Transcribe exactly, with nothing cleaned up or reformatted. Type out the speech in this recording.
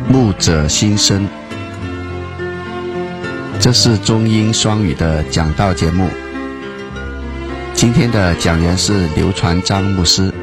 牧者心声，这是中英双语的讲道节目。今天的讲员是刘传章牧师。